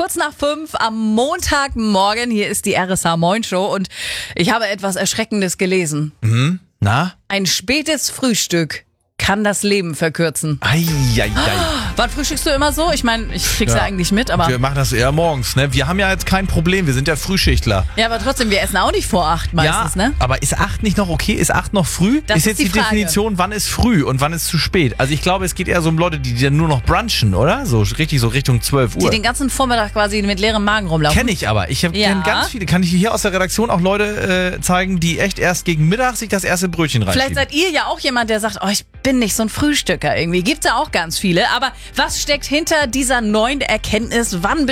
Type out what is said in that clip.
Kurz nach 5 am Montagmorgen, hier ist die RSH Moin Show und ich habe etwas Erschreckendes gelesen. Na? Ein spätes Frühstück kann das Leben verkürzen. Eieiei. Wann frühstückst du immer so? Ich meine, ich krieg's ja eigentlich mit, aber... Wir machen das eher morgens, ne? Wir haben ja jetzt kein Problem, wir sind ja Frühschichtler. Ja, aber trotzdem, wir essen auch nicht vor 8 meistens, ja, ne? aber ist 8 nicht noch okay? Ist 8 noch früh? Das ist jetzt die die Frage. Definition, wann ist früh und wann ist zu spät? Also ich glaube, es geht eher so um Leute, die dann nur noch brunchen, oder? So richtig so Richtung 12 Uhr. Die den ganzen Vormittag quasi mit leerem Magen rumlaufen. Kenne ich aber. Ich Ja. kenne ganz viele. Kann ich hier aus der Redaktion auch Leute zeigen, die echt erst gegen Mittag sich das erste Brötchen reinschieben. Vielleicht seid ihr ja auch jemand, der sagt, oh, ich bin nicht so ein Frühstücker irgendwie. Gibt's ja auch ganz viele. Aber was steckt hinter dieser neuen Erkenntnis? Wann